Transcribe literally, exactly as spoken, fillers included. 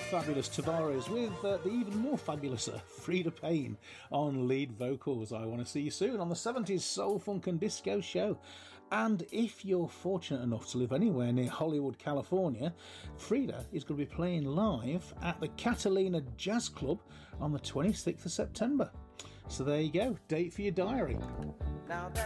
fabulous Tavares with uh, the even more fabulous uh, Frida Payne on lead vocals. I want to see you soon on the seventies Soul, Funk and Disco show. And if you're fortunate enough to live anywhere near Hollywood, California, Frida is going to be playing live at the Catalina Jazz Club on the twenty-sixth of September. So there you go, date for your diary. Now that